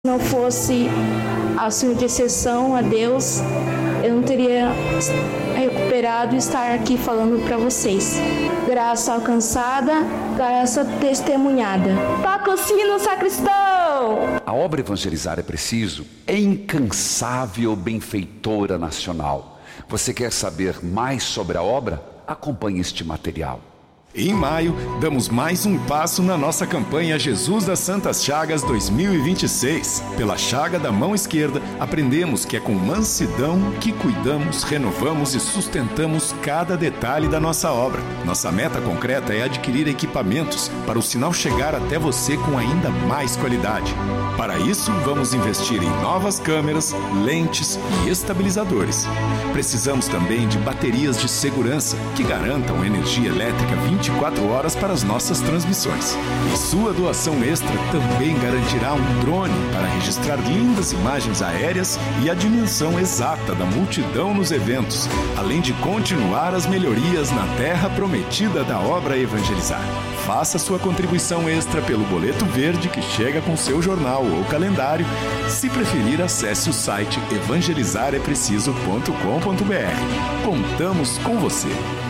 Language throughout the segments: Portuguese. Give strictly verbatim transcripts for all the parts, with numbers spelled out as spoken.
não fosse a sua intercessão a Deus, eu não teria recuperado e estar aqui falando para vocês. Graça alcançada, graça testemunhada. Toca o sino, sacristão! A obra Evangelizar é Preciso é incansável benfeitora nacional. Você quer saber mais sobre a obra? Acompanhe este material. Em maio, damos mais um passo na nossa campanha Jesus das Santas Chagas dois mil e vinte e seis. Pela chaga da mão esquerda, aprendemos que é com mansidão que cuidamos, renovamos e sustentamos cada detalhe da nossa obra. Nossa meta concreta é adquirir equipamentos para o sinal chegar até você com ainda mais qualidade. Para isso, vamos investir em novas câmeras, lentes e estabilizadores. Precisamos também de baterias de segurança que garantam energia elétrica vinte e quatro horas para as nossas transmissões. E sua doação extra também garantirá um drone para registrar lindas imagens aéreas e a dimensão exata da multidão nos eventos, além de continuar as melhorias na terra prometida da obra Evangelizar. Faça sua contribuição extra pelo boleto verde que chega com seu jornal ou calendário. Se preferir, acesse o site evangelizar é preciso ponto com ponto br. Contamos com você.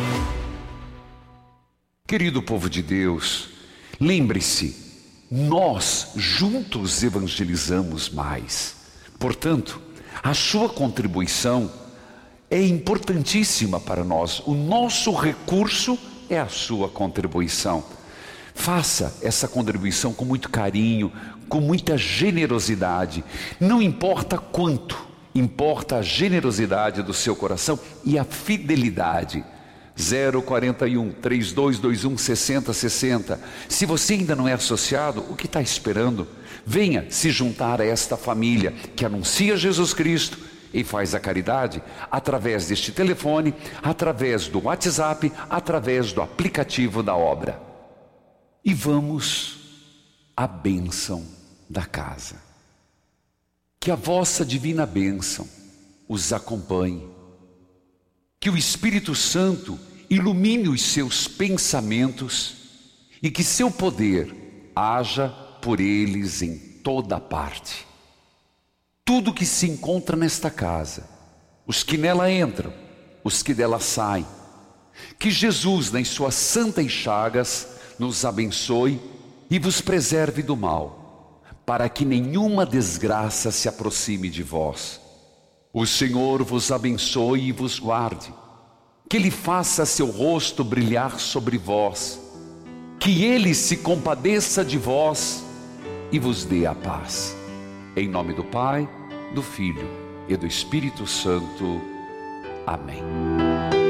Querido povo de Deus, lembre-se, nós juntos evangelizamos mais. Portanto, a sua contribuição é importantíssima para nós. O nosso recurso é a sua contribuição. Faça essa contribuição com muito carinho, com muita generosidade. Não importa quanto, importa a generosidade do seu coração e a fidelidade. zero quarenta e um, trinta e dois vinte e um, sessenta sessenta. Se você ainda não é associado, o que está esperando? Venha se juntar a esta família que anuncia Jesus Cristo e faz a caridade através deste telefone, através do WhatsApp, através do aplicativo da obra. E vamos à bênção da casa. Que a vossa divina bênção os acompanhe. Que o Espírito Santo ilumine os seus pensamentos e que seu poder haja por eles em toda parte. Tudo que se encontra nesta casa, os que nela entram, os que dela saem, que Jesus, nas suas santas chagas, nos abençoe e vos preserve do mal, para que nenhuma desgraça se aproxime de vós. O Senhor vos abençoe e vos guarde, que Ele faça seu rosto brilhar sobre vós, que Ele se compadeça de vós e vos dê a paz. Em nome do Pai, do Filho e do Espírito Santo. Amém.